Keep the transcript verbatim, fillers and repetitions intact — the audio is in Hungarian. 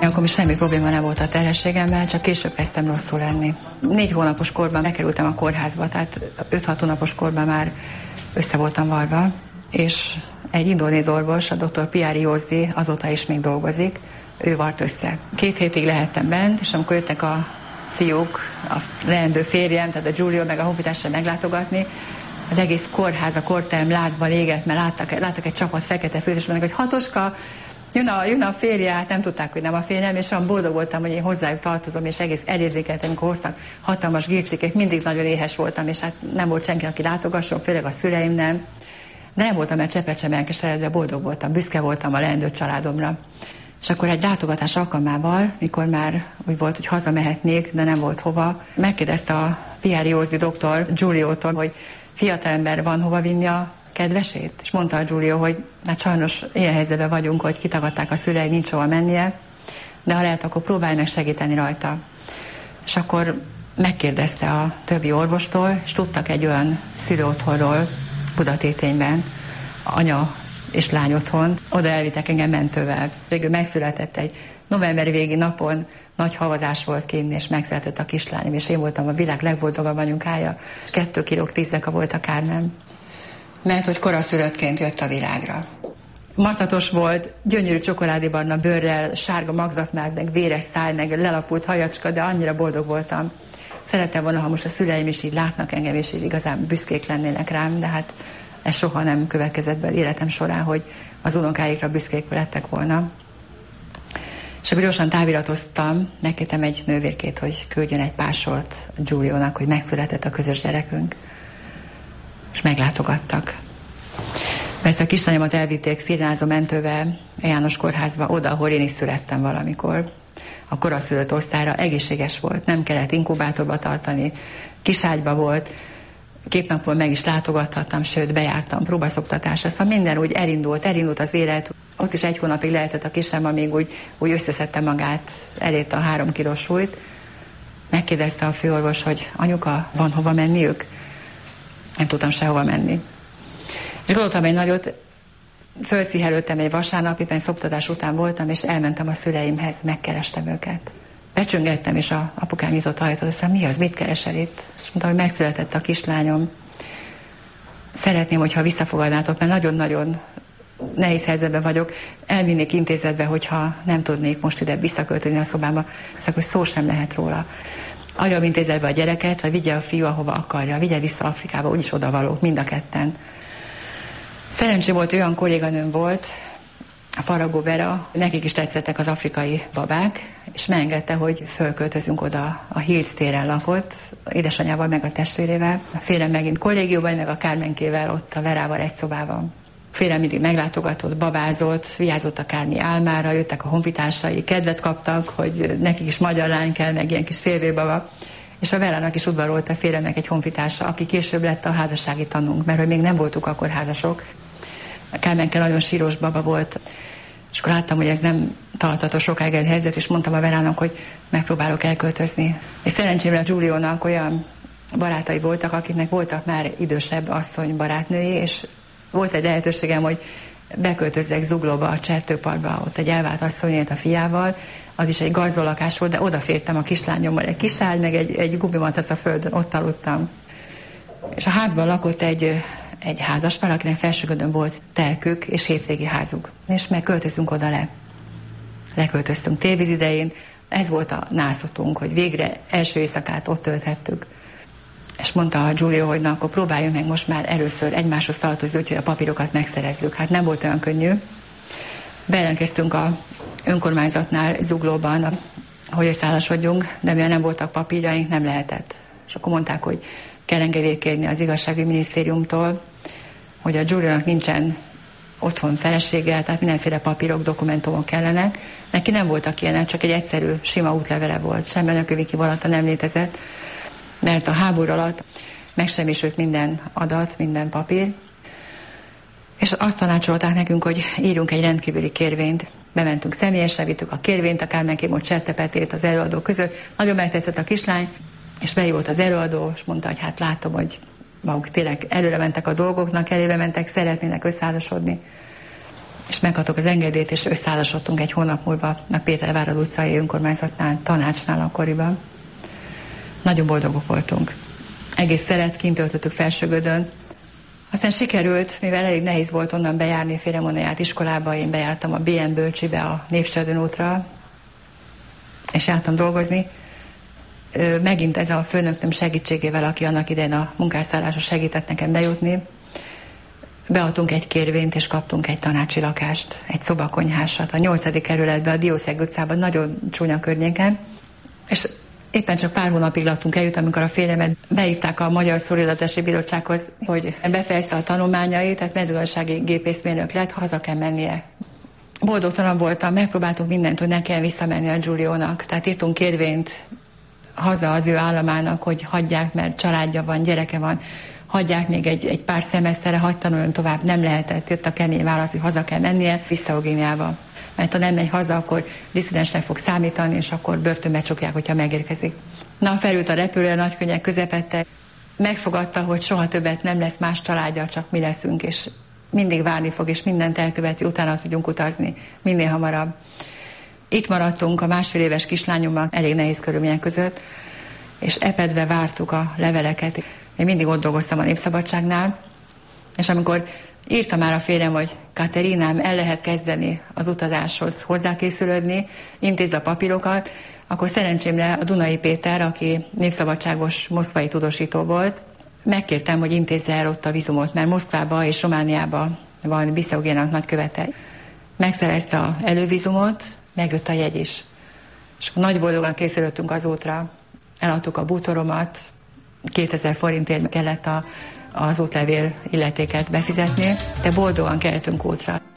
Akkor mi semmi probléma nem volt a terhességemmel, csak később kezdtem rosszul lenni. Négy hónapos korban megkerültem a kórházba, tehát öt-hat hónapos korban már össze voltam varva, és egy indonéz orvos, a doktor Piari Józdi, azóta is még dolgozik, ő vart össze. Két hétig lehettem bent, és amikor jöttek a fiúk, a leendő férjem, tehát a Giulio meg a honfitársam meglátogatni, az egész kórház, a korterem lázban égett, mert láttak, láttak egy csapat fekete főt, és mondták, hogy Hatoska, jön a, jön a férje, hát nem tudták, hogy nem a férjem, és olyan boldog voltam, hogy én hozzájuk tartozom, és egész elérzékeltem, amikor hoztak hatalmas gírcsikék, mindig nagyon éhes voltam, és hát nem volt senki, aki látogasson, főleg a szüleim nem. De nem voltam, mert cseppet sem elkeseredve, boldog voltam, büszke voltam a leendő családomra. És akkor egy látogatás alkalmával, mikor már úgy volt, hogy hazamehetnék, de nem volt hova, megkérdezte a Piari Józdi doktor Giuliótól, hogy fiatalember van hova vinni a kedvesét? És mondta a Giulio, hogy hát sajnos ilyen helyzetben vagyunk, hogy kitagadták a szülei, nincs hova mennie, de ha lehet, akkor próbálj meg segíteni rajta. És akkor megkérdezte a többi orvostól, és tudtak egy olyan szülőotthonról Budatétényben, anya és lány otthon, oda elvittek engem mentővel. Végül megszületett egy novemberi végi napon, nagy havazás volt kint, és megszületett a kislányom, és én voltam a világ legboldogabb anyukája. Kettő kilók tízdeka volt a Kármen. Mert hogy koraszülöttként jött a világra. Maszatos volt, gyönyörű csokoládébarna bőrrel, sárga magzatmáz, meg véres száj, meg lelapult hajacska, de annyira boldog voltam. Szerettem volna, ha most a szüleim is így látnak engem, és így igazán büszkék lennének rám, de hát ez soha nem következett be életem során, hogy az unokáikra büszkék lettek volna. És akkor gyorsan táviratoztam, megkértem egy nővérkét, hogy küldjön egy pár sort Giuliónak, hogy megszületett a közös gyerekünk. És meglátogattak. Ezt a kislányomat elvitték Szirnázó mentővel a János kórházba, oda, ahol én is születtem valamikor. A koraszülött osztályra egészséges volt, nem kellett inkubátorba tartani, kiságyba volt, két napon meg is látogathattam, sőt bejártam próbaszoktatásra, szóval minden úgy elindult, elindult az élet. Ott is egy hónapig lehetett a kisem, amíg úgy, úgy összeszedte magát, elérte a három kilós súlyt. Megkérdezte a főorvos, hogy anyuka, van hova menniük? Nem tudtam sehova menni. És gondoltam egy nagyot, fölcihelődtem egy vasárnap, éppen szoptatás után voltam, és elmentem a szüleimhez, megkerestem őket. Becsöngettem, és a apukám nyitott ajtót, azt mondta, mi az, mit keresel itt? És mondta, hogy megszületett a kislányom. Szeretném, hogyha visszafogadnátok, mert nagyon-nagyon nehéz helyzetben vagyok. Elvinnék intézetbe, hogyha nem tudnék most ide visszaköltözni a szobámba. Szóval, hogy szó sem lehet róla. Adjam intézetbe a gyereket, vagy vigye a fiú, ahova akarja, vigye vissza Afrikába, úgyis oda valók, mind a ketten. Szerencsém volt, olyan kolléganőm volt, a Faragó Vera, nekik is tetszettek az afrikai babák, és megengedte, hogy fölköltözünk oda, a Hilt téren lakott, édesanyával meg a testvérével. A férjem megint kollégiumban, meg a Kármenkével, ott a Verával egy szobában. A férjem mindig meglátogatott, babázott, vigyázott a Kármi álmára, jöttek a honfitársai, kedvet kaptak, hogy nekik is magyar lány kell, meg ilyen kis félvébaba. És a Verának is udvarolt a férjemnek egy honfitársa, aki később lett a házassági tanunk, mert hogy még nem voltunk akkor házasok. A Kármenke nagyon síros baba volt, és akkor láttam, hogy ez nem tartható sokáig egy helyzet, és mondtam a Verának, hogy megpróbálok elköltözni. És szerencsémre a Giuliónak olyan barátai voltak, akiknek voltak már idősebb asszony barátnői, és volt egy lehetőségem, hogy beköltözzek Zuglóba, a Csertőparkba, ott egy elvált asszony élt a fiával, az is egy garzolakás volt, de odafértem a kislányommal, egy kiságy, meg egy, egy gumimatac a földön, ott aludtam. És a házban lakott egy, egy házaspár, akinek felsőgödön volt telkük és hétvégi házuk. És meg költöztünk oda le. Leköltöztünk tévíz idején, ez volt a nászotunk, hogy végre első éjszakát ott tölthettük. És mondta a Giulio, hogy na, akkor próbáljunk meg most már először egymáshoz tartozni, úgyhogy a papírokat megszerezzük. Hát nem volt olyan könnyű. Bejelentkeztünk a önkormányzatnál Zuglóban, hogy összeállásodjunk, de mivel nem voltak papírjaink, nem lehetett. És akkor mondták, hogy kell engedélyt kérni az igazságügyi minisztériumtól, hogy a Giulionak nincsen otthon felesége, tehát mindenféle papírok, dokumentumok kellenek. Neki nem voltak ilyenek, csak egy egyszerű, sima útlevele volt. Semmi anyakönyvi kivonata nem létezett, mert a háború alatt megsemmisült minden adat, minden papír. És azt tanácsolták nekünk, hogy írjunk egy rendkívüli kérvényt. Bementünk személyesen, vittük a kérvényt, a Kármen-Kémot Csertepetét az előadó között. Nagyon megtetszett a kislány, és bejött az előadó, és mondta, hogy hát látom, hogy maguk tényleg előre mentek a dolgoknak, elébe mentek, szeretnének összeházasodni. és megkaptuk az engedélyt, és összeállásodtunk egy hónap múlva a Pétervárad utcai önkormányzatnál, tanácsnál akkoriban. Nagyon boldogok voltunk. Egész szeret kint töltöttük Felsőgödön. Aztán sikerült, mivel elég nehéz volt onnan bejárni Félemoniát iskolába, én bejártam a bé en bölcsibe, a Névstadon útra, és jártam dolgozni. Megint ez a főnököm segítségével, aki annak idején a munkásszálláson segített nekem bejutni, beadtunk egy kérvényt, és kaptunk egy tanácsi lakást, egy szobakonyhásat a nyolcadik kerületben, a Diószeg utcában, nagyon csúnya környéken, és éppen csak pár hónapig laktunk eljut, amikor a férjemet beívták a Magyar Szolidaritási Bizottsághoz, hogy befejezte a tanulmányait, tehát mezőgazdasági gépészmérnök lett, haza kell mennie. Boldogtalan voltam, megpróbáltunk mindent, hogy ne kell visszamenni a Giuliónak, tehát írtunk kérvényt haza az ő államának, hogy hagyják, mert családja van, gyereke van, hagyják még egy, egy pár szemeszterre, hagy tanuljon tovább, nem lehetett, jött a kemény válasz, hogy haza kell mennie, vissza Eugéniába. Mert ha nem megy haza, akkor disszidensnek fog számítani, és akkor börtönbe csukják, hogyha megérkezik. Na, felült a repülő a nagykönnyek közepette, megfogadta, hogy soha többet nem lesz más családja, csak mi leszünk, és mindig várni fog, és mindent elköveti, utána tudjunk utazni, minél hamarabb. Itt maradtunk a másfél éves kislányommal elég nehéz körülmények között, és epedve vártuk a leveleket. Én mindig ott dolgoztam a Népszabadságnál, és amikor írta már a férjem, hogy Katerinám, el lehet kezdeni az utazáshoz hozzákészülődni, intézze a papírokat, akkor szerencsémre a Dunai Péter, aki népszabadságos moszkvai tudósító volt, megkértem, hogy intézze el ott a vízumot, mert Moszkvába és Romániába van Bissau Eugéniának nagykövete. Megszerezte az elővízumot, megjött a jegy is. És nagy boldogan készülöttünk az útra. Eladtuk a bútoromat, kétezer forintért kellett a, az útlevél illetéket befizetni, de boldogan keltünk útra.